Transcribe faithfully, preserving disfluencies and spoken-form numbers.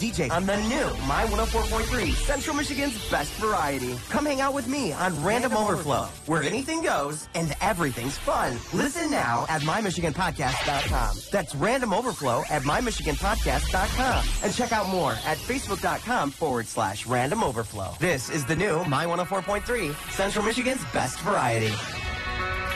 D J on the new My one oh four point three, Central Michigan's best variety. Come hang out with me on Random, Random Overflow, Overflow, where anything goes and everything's fun. Listen now at my michigan podcast dot com. That's Random Overflow at my michigan podcast dot com. And check out more at facebook.com forward slash Random Overflow. This is the new My one oh four point three, Central Michigan's best variety.